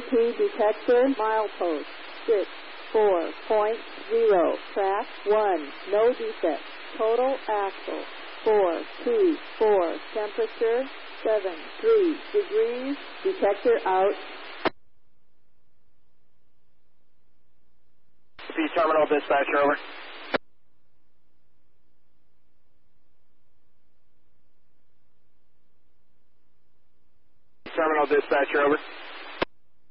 OT detector, milepost 64.0, track 1, no defect, total axle 424, temperature 73 degrees, detector out. C terminal dispatcher, over. Terminal dispatcher, over.